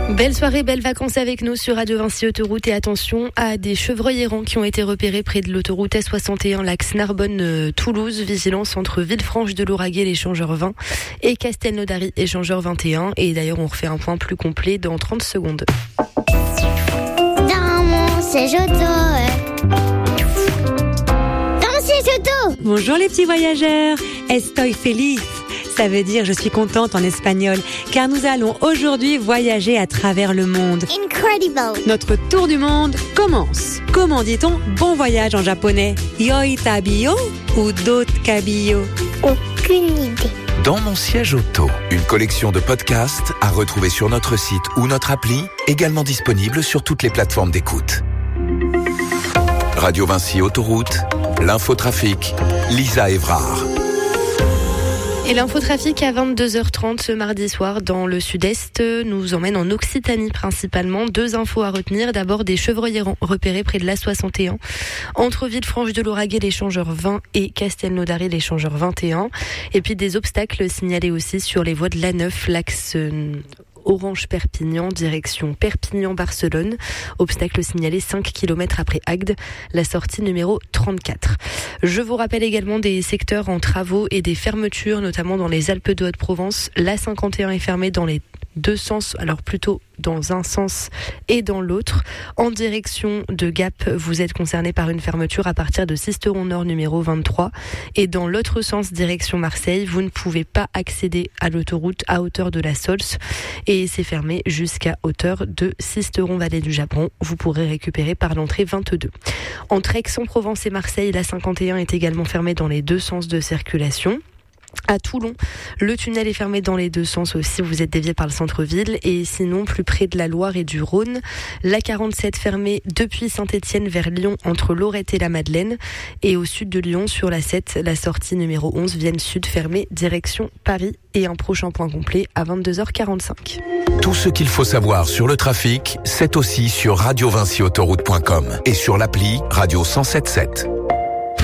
Belle soirée, belles vacances avec nous sur Radio Vinci Autoroute et attention à des chevreuils errants qui ont été repérés près de l'autoroute S61 l'axe Narbonne-Toulouse. Vigilance entre Villefranche de l'Auragais, l'échangeur 20 et Castelnaudary, échangeur 21. Et d'ailleurs, on refait un point plus complet dans 30 secondes. Dans mon siège auto. Dans mon siège auto. Bonjour les petits voyageurs, estoy feliz. Ça veut dire je suis contente en espagnol, car nous allons aujourd'hui voyager à travers le monde. Incredible. Notre tour du monde commence. Comment dit-on bon voyage en japonais? Yoi tabiyo ou dotkabiyo? Aucune idée. Dans mon siège auto, une collection de podcasts à retrouver sur notre site ou notre appli, également disponible sur toutes les plateformes d'écoute. Radio Vinci Autoroute, l'infotrafic, Lisa Évrard. Et l'infotrafic à 22h30 ce mardi soir dans le sud-est nous emmène en Occitanie principalement. 2 infos à retenir. D'abord des chevreuils errants repérés près de l'A61 entre Villefranche de l'Auragais, l'échangeur 20 et Castelnaudary, l'échangeur 21. Et puis des obstacles signalés aussi sur les voies de l'A9, l'axe Orange-Perpignan, direction Perpignan-Barcelone. Obstacle signalé 5 km après Agde, la sortie numéro 34. Je vous rappelle également des secteurs en travaux et des fermetures, notamment dans les Alpes de Haute-Provence. L'A51 est fermée dans les 2 sens, alors plutôt dans un sens et dans l'autre. En direction de Gap, vous êtes concerné par une fermeture à partir de Sisteron Nord numéro 23. Et dans l'autre sens, direction Marseille, vous ne pouvez pas accéder à l'autoroute à hauteur de la Sols. Et c'est fermé jusqu'à hauteur de Sisteron Vallée du Japon. Vous pourrez récupérer par l'entrée 22. Entre Aix-en-Provence et Marseille, la 51 est également fermée dans les 2 sens de circulation. À Toulon, le tunnel est fermé dans les 2 sens aussi, vous êtes dévié par le centre-ville. Et sinon, plus près de la Loire et du Rhône, la 47 fermée depuis Saint-Étienne vers Lyon entre Lorette et la Madeleine. Et au sud de Lyon, sur la 7, la sortie numéro 11, Vienne Sud fermée, direction Paris. Et un prochain point complet à 22h45. Tout ce qu'il faut savoir sur le trafic, c'est aussi sur radiovinciautoroute.com et sur l'appli Radio 107.7.